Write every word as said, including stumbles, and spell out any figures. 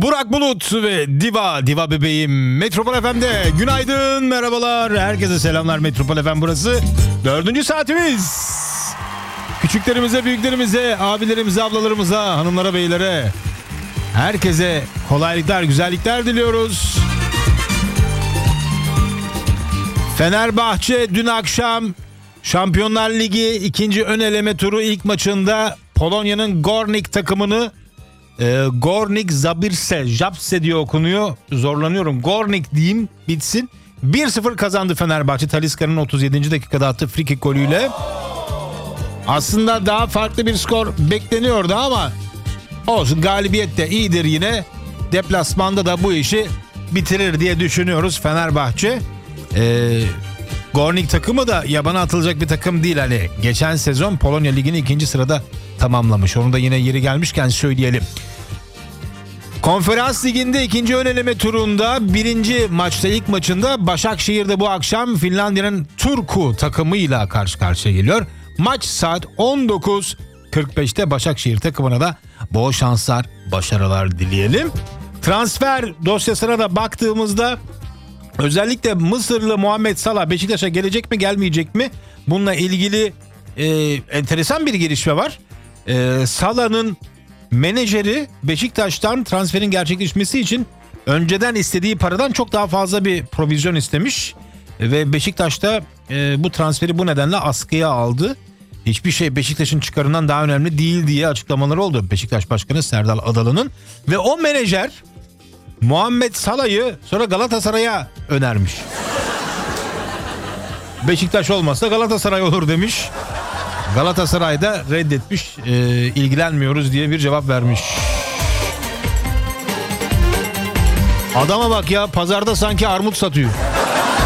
Burak Bulut ve Diva, Diva bebeğim Metropol F M'de. Günaydın, merhabalar. Herkese selamlar. Metropol F M burası. Dördüncü saatimiz. Küçüklerimize, büyüklerimize, abilerimize, ablalarımıza, hanımlara, beylere, herkese kolaylıklar, güzellikler diliyoruz. Fenerbahçe dün akşam Şampiyonlar Ligi ikinci ön eleme turu ilk maçında Polonya'nın Górnik takımını e, Górnik Zabrze, Zabrze diye okunuyor. Zorlanıyorum. Górnik diyeyim bitsin. bir sıfır kazandı Fenerbahçe. Talisca'nın otuz yedinci dakikada attığı frikik golüyle. Aslında daha farklı bir skor bekleniyordu ama olsun, galibiyet de iyidir yine. Deplasmanda da bu işi bitirir diye düşünüyoruz Fenerbahçe. Ee, Górnik takımı da yabana atılacak bir takım değil. Hani geçen sezon Polonya Ligi'ni ikinci sırada tamamlamış. Onu da yine yeri gelmişken söyleyelim. Konferans Ligi'nde ikinci ön eleme turunda birinci maçta, ilk maçında Başakşehir'de bu akşam Finlandiya'nın Turku takımıyla karşı karşıya geliyor. Maç saat on dokuz kırk beşte. Başakşehir takımına da bol şanslar, başarılar dileyelim. Transfer dosyasına da baktığımızda özellikle Mısırlı Muhammed Salah Beşiktaş'a gelecek mi, gelmeyecek mi? Bununla ilgili e, enteresan bir gelişme var. E, Salah'ın menajeri Beşiktaş'tan transferin gerçekleşmesi için önceden istediği paradan çok daha fazla bir provizyon istemiş. Ve Beşiktaş'ta e, bu transferi bu nedenle askıya aldı. Hiçbir şey Beşiktaş'ın çıkarından daha önemli değil diye açıklamaları oldu Beşiktaş Başkanı Serdal Adalı'nın. Ve o menajer Muhammed Salah'ı sonra Galatasaray'a önermiş. Beşiktaş olmazsa Galatasaray olur demiş. Galatasaray da reddetmiş, e, ilgilenmiyoruz diye bir cevap vermiş. Adama bak ya, pazarda sanki armut satıyor.